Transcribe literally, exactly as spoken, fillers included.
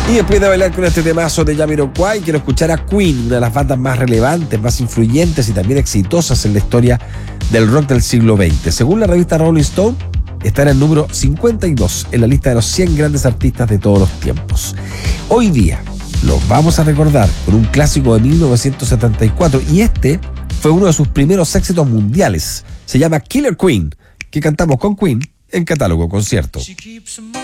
Y después de bailar con este temazo de Jamiroquai, quiero escuchar a Queen, una de las bandas más relevantes, más influyentes y también exitosas en la historia del rock del siglo veinte. Según la revista Rolling Stone, está en el número cincuenta y dos en la lista de los cien grandes artistas de todos los tiempos. Hoy día los vamos a recordar con un clásico de mil novecientos setenta y cuatro, y este fue uno de sus primeros éxitos mundiales. Se llama Killer Queen, que cantamos con Queen en Catálogo Concierto.